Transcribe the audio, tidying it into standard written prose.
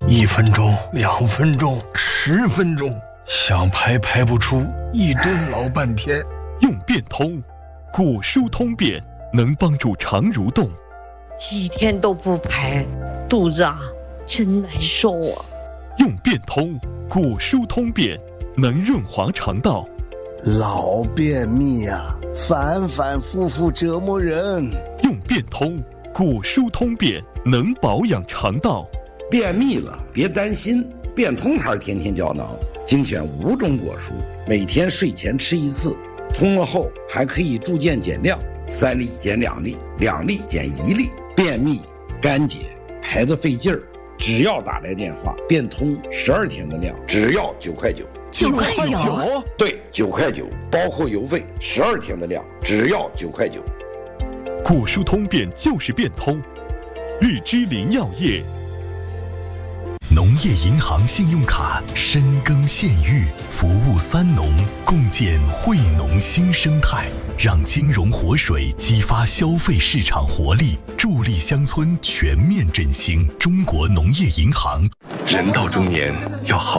1分钟、2分钟、10分钟，想排排不出，一顿老半天。 用变通，果蔬通便能帮助肠蠕动。 几天都不排，肚子真难受啊。 用变通，果蔬通便能润滑肠道。 老便秘反反复复折磨人。 用变通，果蔬通便能保养肠道。 便秘了别担心，变通牌天天胶囊精选5种果蔬，每天睡前吃1次，通了后还可以助健减量，3粒减2粒，2粒减1粒。便秘、干结、排得费劲儿，只要打来电话，变通12天的量，只要9块9。 9块9？ 对，9块9，包括邮费，12天的量，只要9块9。 果蔬通便就是变通，日之林药业。 农业银行信用卡深耕县域，服务3农，共建惠农新生态，让金融活水激发消费市场活力，助力乡村全面振兴。中国农业银行。人到中年要好